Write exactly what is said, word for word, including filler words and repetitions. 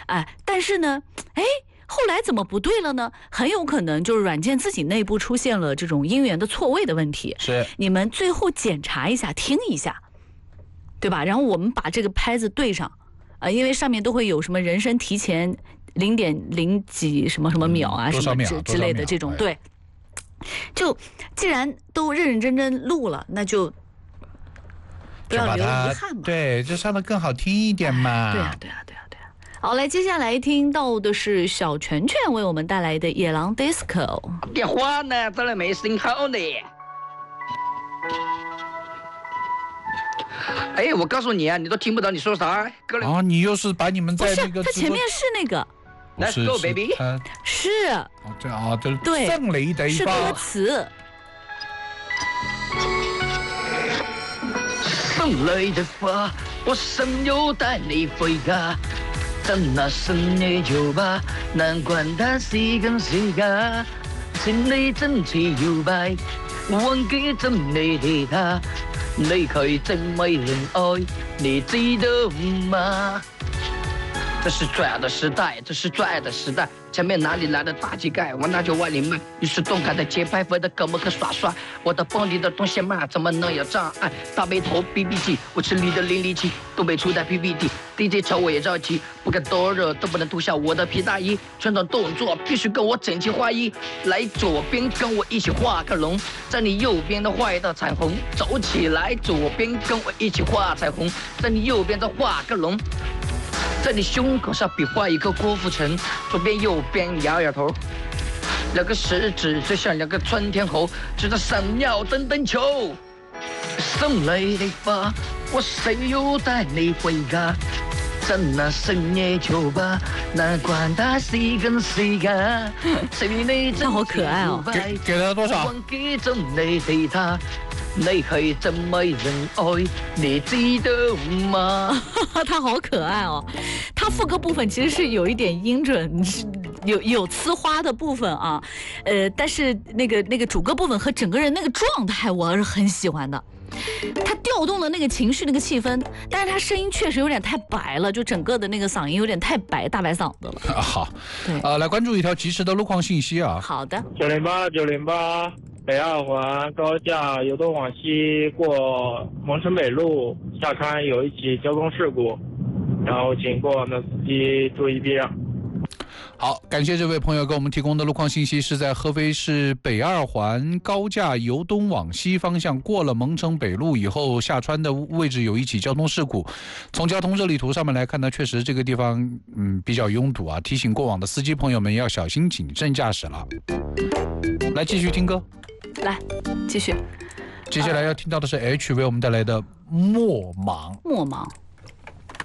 哎，但是呢，哎。后来怎么不对了呢？很有可能就是软件自己内部出现了这种音源的错位的问题。 是， 你们最后检查一下，听一下，对吧？然后我们把这个拍子对上，啊、呃，因为上面都会有什么人声提前零点零几什么什么秒啊， 嗯、 什么之之类的这种， 哎、 对。就既然都认认真真录了，那就不要留遗憾嘛。 对，就唱得更好听一点嘛。 对啊，对啊，对啊。好，来，接下来听到的是小拳拳为我们带来的《野狼 Disco》。 电话呢，这里没信号呢。哎，我告诉你啊，你都听不到你说啥。 哦，你又是把你们在那个…… 他前面是那个 ，Let's go baby， 是。 哦，这啊，这对， 胜利的是歌词。 送来的花，我想要带你回家。在那深夜酒吧，难管它是跟是假，心里真是摇摆，忘記真你的他，你佢真没人爱，你知道吗？这是拽的时代，这是拽的时代。前面哪里来的大乞丐？我那就往里卖。于是动感的节拍，飞的可不可耍帅？我的蹦迪的东西嘛，怎么能有障碍？大背头 B B 机，我吃力的零零七，东北初代 P P T。D J 吵我也着急，不敢多热都不能脱下我的皮大衣。全场动作必须跟我整齐划一。来左边跟我一起画个龙，在你右边的画一道彩虹。走起来，左边跟我一起画彩虹，在你右边再画个龙。在你胸口上比划一个郭富城，左边右边摇摇头，两个食指就像两个窜天猴，指着闪耀灯灯球。送来的花，我谁又带你回家？在那深夜酒吧，难管它是跟是假。 他好可爱哦！ 给给了多少？ 忘記咗你哋他。你係真沒人愛，你知道嗎？ 他好可爱哦，他副歌部分其实是有一点音准，有有呲花的部分啊，呃，但是那个那个主歌部分和整个人那个状态我是很喜欢的。他调动了那个情绪、那个气氛，但是他声音确实有点太白了，就整个的那个嗓音有点太白，大白嗓子了。 啊、好，呃，来关注一条及时的路况信息啊。 好的。 九零八九零八，北二环高架由东往西过蒙城北路下川有一起交通事故，然后请过往的司机注意避让。 好，感谢这位朋友给我们提供的路况信息，是在合肥市北二环高架由东往西方向过了蒙城北路以后，下川的位置有一起交通事故。从交通热力图上面来看呢，确实这个地方嗯比较拥堵啊，提醒过往的司机朋友们要小心谨慎驾驶了。来继续听歌， 来继续。 接下来要听到的是 H 为我们带来的《莫忙》。 莫忙。